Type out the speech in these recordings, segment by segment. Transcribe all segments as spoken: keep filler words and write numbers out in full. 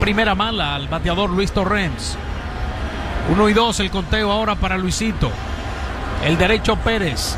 Primera mala al bateador Luis Torrens. Uno y dos el conteo ahora para Luisito. El derecho Pérez.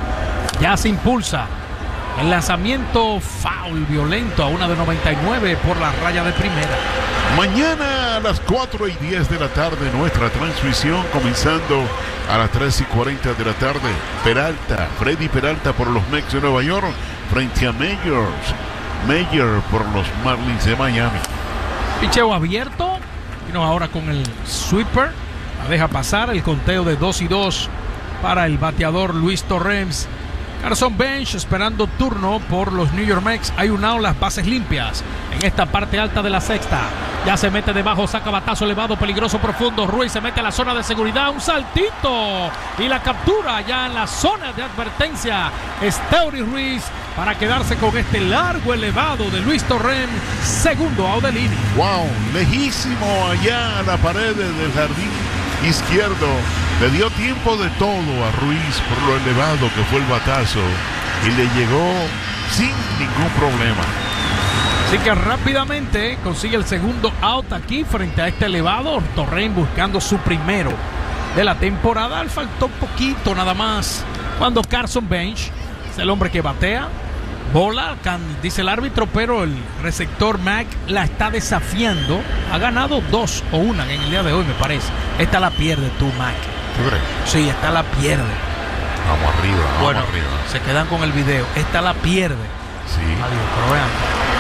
Ya se impulsa. El lanzamiento foul violento a una de noventa y nueve por la raya de primera. Mañana a las cuatro y diez de la tarde nuestra transmisión, comenzando a las tres y cuarenta de la tarde. Peralta, Freddy Peralta por los Mets de Nueva York frente a Mayors. Mayor por los Marlins de Miami. Picheo abierto. Vino ahora con el sweeper. La deja pasar el conteo de dos y dos para el bateador Luis Torrens. Carson Bench esperando turno por los New York Mets. Hay un out, las bases limpias en esta parte alta de la sexta. Ya se mete debajo, saca batazo elevado, peligroso, profundo. Ruiz se mete a la zona de seguridad, un saltito y la captura ya en la zona de advertencia. Esteury Ruiz para quedarse con este largo elevado de Luis Torrens. Segundo out del inning. Wow, lejísimo allá a la pared del jardín izquierdo. Le dio tiempo de todo a Ruiz por lo elevado que fue el batazo y le llegó sin ningún problema. Así que rápidamente consigue el segundo out aquí frente a este elevado. Torrens buscando su primero de la temporada. Le faltó un poquito nada más cuando Carson Bench es el hombre que batea. Bola, can, dice el árbitro, pero el receptor Mac la está desafiando. Ha ganado dos o una en el día de hoy, me parece. Esta la pierde tú, Mac. ¿Tú crees? Sí, esta la pierde. Vamos arriba, vamos bueno, arriba. Se quedan con el video. Esta la pierde. Sí. Adiós, pero vean.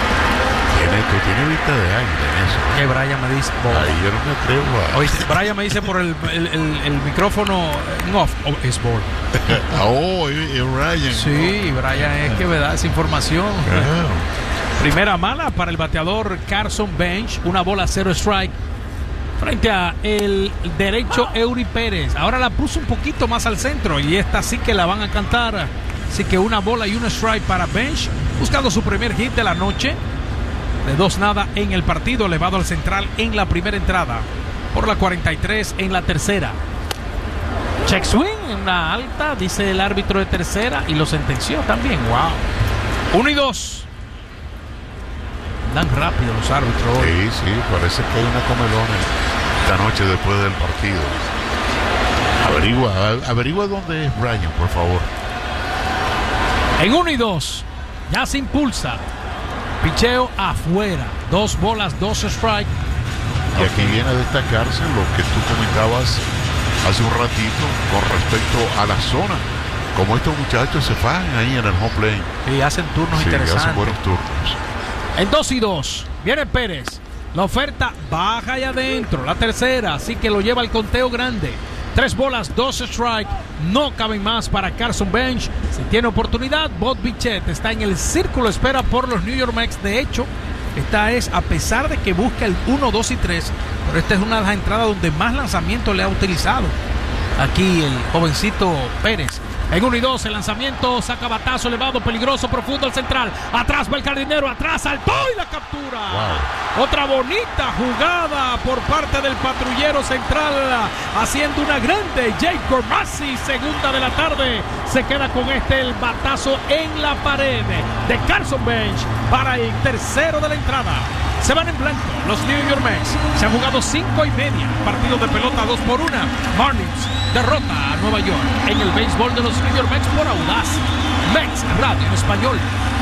Tiene, tú tienes vista de águila en eso. Que Brian me dice. Bola. Ahí yo no me atrevo a... Oye, Brian me dice por el, el, el, el micrófono no, oh, es bola. Oh, es Brian. Sí, Brian, es que me da esa información. Claro. Primera mala para el bateador Carson Bench. Una bola, cero strike. Frente a el derecho Eury Pérez. Ahora la puso un poquito más al centro y esta sí que la van a cantar. Así que una bola y un strike para Bench. Buscando su primer hit de la noche. De dos nada en el partido. Elevado al central en la primera entrada. Por la cuarenta y tres en la tercera. Check swing en una alta, dice el árbitro de tercera. Y lo sentenció también. Wow. Uno y dos. Dan rápido los árbitros hoy. Sí, sí, parece que hay una comelona esta noche después del partido. Averigua, averigua dónde es Brian, por favor. En uno y dos, ya se impulsa. Picheo afuera. Dos bolas, dos strike. Y aquí viene a destacarse lo que tú comentabas hace un ratito con respecto a la zona. Como estos muchachos se fajan ahí en el home plane. Y hacen turnos sí, interesantes. Hacen buenos turnos. En dos y dos, viene Pérez. La oferta baja allá adentro. La tercera, así que lo lleva al conteo grande. Tres bolas, dos strike. No caben más para Carson Bench. Si tiene oportunidad, Bob Bichette está en el círculo espera por los New York Mets. De hecho, esta es a pesar de que busca el uno, dos y tres. Pero esta es una de las entradas donde más lanzamiento le ha utilizado. Aquí el jovencito Pérez. En uno y dos, el lanzamiento, saca batazo elevado, peligroso, profundo al central. Atrás va el jardinero, atrás saltó y la captura. Wow. Otra bonita jugada por parte del patrullero central, haciendo una grande. Jacob Massey, segunda de la tarde, se queda con este el batazo en la pared de Carson Bench para el tercero de la entrada. Se van en blanco los New York Mets. Se han jugado cinco y media. Partido de pelota dos por una. Marlins derrota a Nueva York en el béisbol de los New York Mets por Audaz. Mets Radio en español.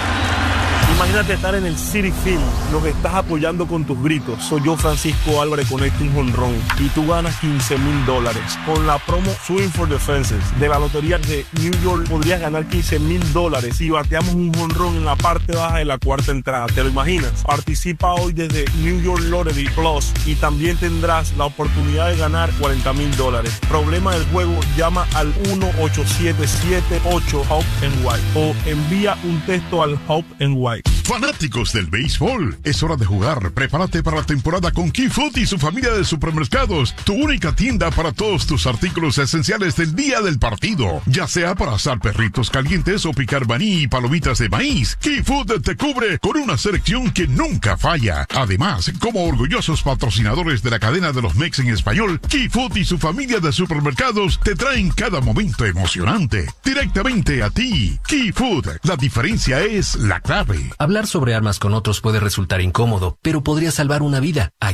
Imagínate estar en el Citi Field, lo que estás apoyando con tus gritos. Soy yo, Francisco Álvarez, conecto un jonrón y tú ganas quince mil dólares. Con la promo Swing for the Fences de la lotería de New York podrías ganar quince mil dólares si bateamos un jonrón en la parte baja de la cuarta entrada. ¿Te lo imaginas? Participa hoy desde New York Lottery Plus y también tendrás la oportunidad de ganar cuarenta mil dólares. Problema del juego, llama al uno ocho siete siete ocho Hope N Y o envía un texto al Hope N Y. Fanáticos del béisbol, es hora de jugar. Prepárate para la temporada con Key Food y su familia de supermercados, tu única tienda para todos tus artículos esenciales del día del partido, ya sea para asar perritos calientes o picar maní y palomitas de maíz. Key Food te cubre con una selección que nunca falla. Además, como orgullosos patrocinadores de la cadena de los Mets en español, Key Food y su familia de supermercados te traen cada momento emocionante directamente a ti. Key Food, la diferencia es la clave. Habla Hablar sobre armas con otros puede resultar incómodo, pero podría salvar una vida.